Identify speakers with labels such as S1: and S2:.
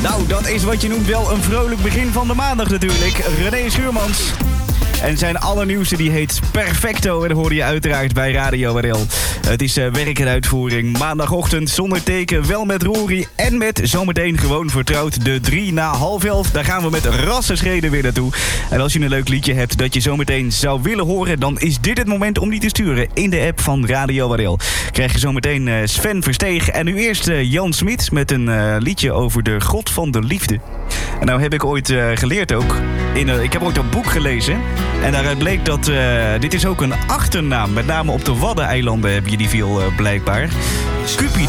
S1: Nou, dat is wat je noemt wel een vrolijk begin van de maandag natuurlijk. René Schuurmans. En zijn allernieuwste die heet Perfecto. En dat hoorde je uiteraard bij Radio RL. Het is werk en uitvoering. Maandagochtend zonder teken, wel met Rory. En met zometeen gewoon vertrouwd de 3 na half 11. Daar gaan we met rassenschreden weer naartoe. En als je een leuk liedje hebt dat je zometeen zou willen horen, dan is dit het moment om die te sturen in de app van Radio RL. Krijg je zometeen Sven Versteeg. En nu eerst Jan Smit met een liedje over de God van de Liefde. En nou heb ik ooit geleerd ook. Ik heb ooit een boek gelezen. En daaruit bleek dat dit is ook een achternaam. Met name op de Waddeneilanden heb je die veel blijkbaar. Cupido.